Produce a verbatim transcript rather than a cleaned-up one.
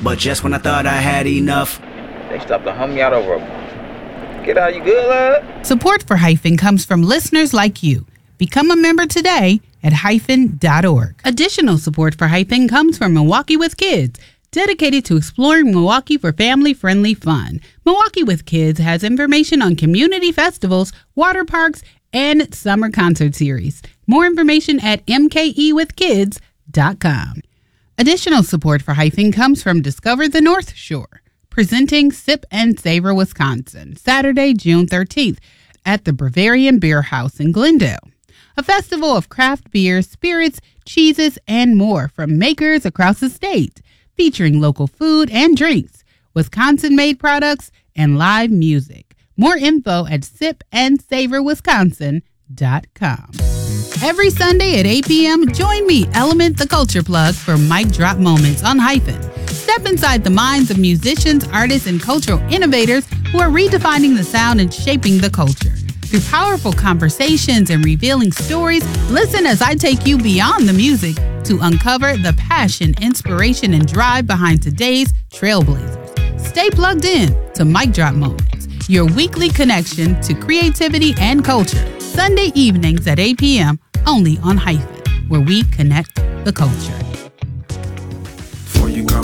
But just when I thought I had enough, they stopped to hum me out over a... Get out, you good, lad? Support for Hyphen comes from listeners like you. Become a member today at hyphen dot org. Additional support for Hyphen comes from Milwaukee with Kids, dedicated to exploring Milwaukee for family-friendly fun. Milwaukee with Kids has information on community festivals, water parks, and summer concert series. More information at m k e with kids dot com. Additional support for Hyphen comes from Discover the North Shore, presenting Sip and Savor Wisconsin, Saturday, June thirteenth, at the Bavarian Beer House in Glendale. A festival of craft beers, spirits, cheeses, and more from makers across the state, featuring local food and drinks, Wisconsin-made products, and live music. More info at sip and savor wisconsin dot com. Every Sunday at eight p.m., join me, Element the Culture Plug, for Mic Drop Moments on Hyphen. Step inside the minds of musicians, artists, and cultural innovators who are redefining the sound and shaping the culture. Through powerful conversations and revealing stories, listen as I take you beyond the music to uncover the passion, inspiration, and drive behind today's trailblazers. Stay plugged in to Mic Drop Moments, your weekly connection to creativity and culture. Sunday evenings at eight p.m. only on Hyphen, where we connect the culture.